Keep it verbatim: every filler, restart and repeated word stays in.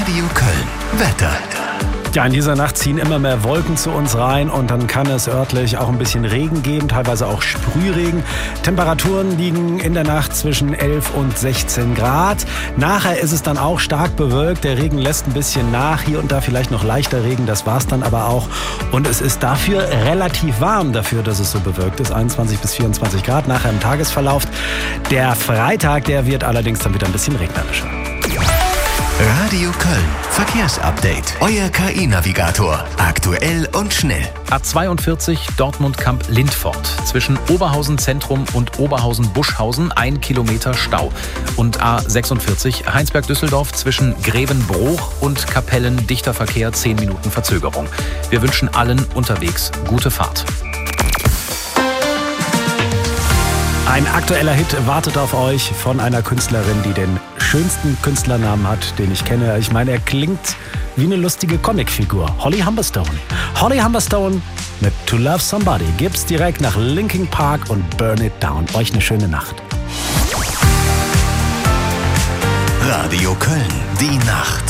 Radio Köln. Wetter. Ja, in dieser Nacht ziehen immer mehr Wolken zu uns rein und dann kann es örtlich auch ein bisschen Regen geben, teilweise auch Sprühregen. Temperaturen liegen in der Nacht zwischen elf und sechzehn Grad. Nachher ist es dann auch stark bewölkt. Der Regen lässt ein bisschen nach. Hier und da vielleicht noch leichter Regen. Das war's dann aber auch. Und es ist dafür relativ warm dafür, dass es so bewölkt ist. einundzwanzig bis vierundzwanzig Grad nachher im Tagesverlauf. Der Freitag, der wird allerdings dann wieder ein bisschen regnerischer. Radio Köln. Verkehrsupdate. Euer K I-Navigator. Aktuell und schnell. A zweiundvierzig Dortmund-Kamp-Lindfort. Zwischen Oberhausen Zentrum und Oberhausen-Buschhausen ein Kilometer Stau. Und A sechsundvierzig Heinsberg-Düsseldorf zwischen Grevenbruch und Kapellen dichter Verkehr, zehn Minuten Verzögerung. Wir wünschen allen unterwegs gute Fahrt. Ein aktueller Hit wartet auf euch von einer Künstlerin, die den schönsten Künstlernamen hat, den ich kenne. Ich meine, er klingt wie eine lustige Comicfigur. Holly Humberstone. Holly Humberstone mit To Love Somebody gibt's direkt nach Linkin Park und Burn It Down. Euch eine schöne Nacht. Radio Köln. Die Nacht.